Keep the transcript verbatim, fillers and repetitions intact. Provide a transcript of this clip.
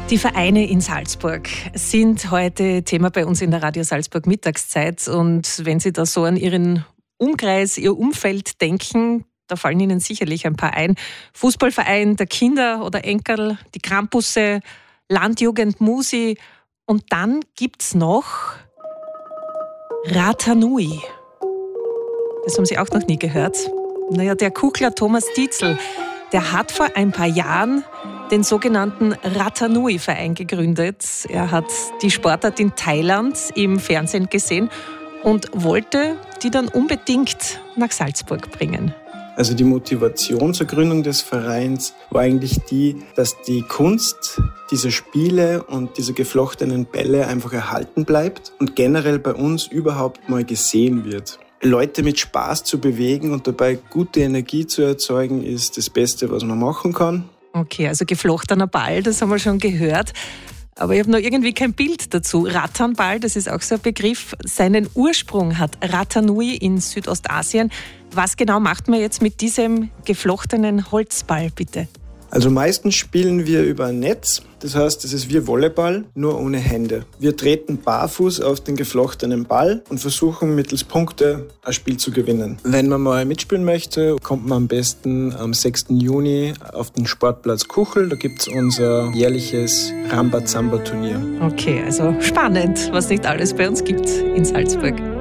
Die Vereine in Salzburg sind heute Thema bei uns in der Radio Salzburg Mittagszeit. Und wenn Sie da so an Ihren Umkreis, Ihr Umfeld denken, da fallen Ihnen sicherlich ein paar ein. Fußballverein der Kinder oder Enkel, die Krampusse, Landjugend, Musi. Und dann gibt's noch Ratanui. Das haben Sie auch noch nie gehört. Naja, der Kuchler Thomas Dietzel, der hat vor ein paar Jahren den sogenannten Ratanui-Verein gegründet. Er hat die Sportart in Thailand im Fernsehen gesehen und wollte die dann unbedingt nach Salzburg bringen. Also die Motivation zur Gründung des Vereins war eigentlich die, dass die Kunst dieser Spiele und dieser geflochtenen Bälle einfach erhalten bleibt und generell bei uns überhaupt mal gesehen wird. Leute mit Spaß zu bewegen und dabei gute Energie zu erzeugen, ist das Beste, was man machen kann. Okay, also geflochtener Ball, das haben wir schon gehört. Aber ich habe noch irgendwie kein Bild dazu. Rattanball, das ist auch so ein Begriff. Seinen Ursprung hat Ratanui in Südostasien. Was genau macht man jetzt mit diesem geflochtenen Holzball, bitte? Also meistens spielen wir über ein Netz. Das heißt, es ist wie Volleyball, nur ohne Hände. Wir treten barfuß auf den geflochtenen Ball und versuchen mittels Punkte ein Spiel zu gewinnen. Wenn man mal mitspielen möchte, kommt man am besten am sechsten Juni auf den Sportplatz Kuchel. Da gibt es unser jährliches Rambazamba-Turnier. Okay, also spannend, was nicht alles bei uns gibt in Salzburg.